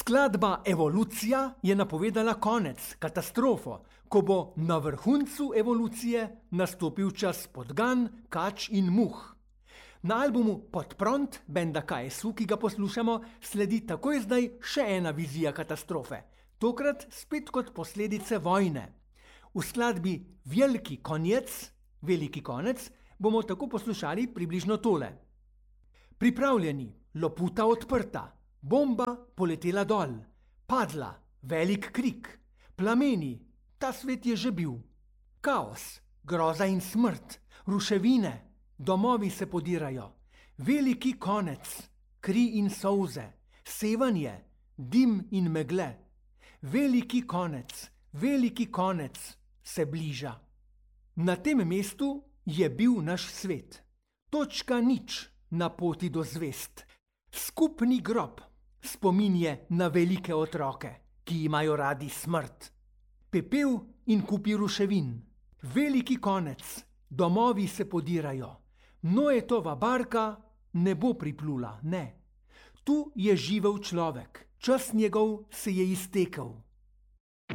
Skladba Evolucija je napovedala konec, katastrofo, ko bo na vrhuncu evolucije nastopil čas podgan, kač in muh. Na albumu Podpront benda KSU, ki ga poslušamo, sledi takoj zdaj še ena vizija katastrofe, tokrat spet kot posledice vojne. V skladbi Veliki konec bomo tako poslušali približno tole. Pripravljeni, loputa odprta, bomba poletela dol, padla, velik krik, plameni, ta svet je že bil. Kaos, groza in smrt, ruševine, domovi se podirajo, veliki konec, kri in solze, sevanje, dim in megle. Veliki konec se bliža. Na tem mestu je bil naš svet. Točka nič na poti do zvest. Skupni grob, spomin je na velike otroke, ki imajo radi smrt. Pepel in kupi ruševin. Veliki konec, domovi se podirajo. Noetova barka ne bo priplula, ne. Tu je živel človek, čas njegov se je iztekel.